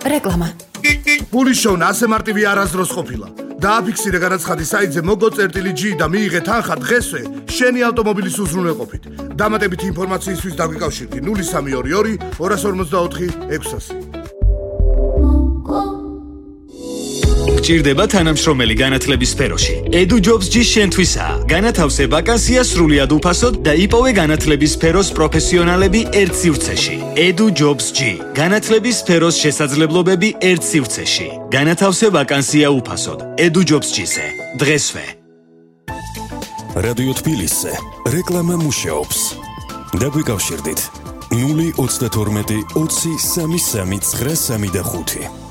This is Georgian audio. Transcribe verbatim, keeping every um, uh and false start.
რეკლამა. Pulis show-ნა ასე მარტივი არასდროს ყოფილა. დააფიქსირე განაცხადი საიტზე მოგო წერტილი G და მიიღე თანხა დღესვე შენი ავტომობილის უზრუნველყოფით. დამატებითი ინფორმაციისთვის დაგვიკავშირდი ნული სამი ორი ორი ორ ორმოცდაოთხი ექვსასი. გჭირდება თანამშრომელი განათლების სფეროში. Edu Jobs G შენთვისაა. განათავსე ვაკანსია სრულიად უფასოდ და იპოვე განათლების სფეროს პროფესიონალები ერთ სივრცეში. Edu Jobs G. განათლების სფეროს შესაძლებლობები ერთ სივრცეში. განათავსე ვაკანსია უფასოდ. Edu Jobs G-ზე. დღესვე. რადიო თბილისზე რეკლამა მუშაობს. დაგვიკავშირდით ნული ოცდათორმეტი ოცი სამი სამი ცხრა სამი და ხუთი.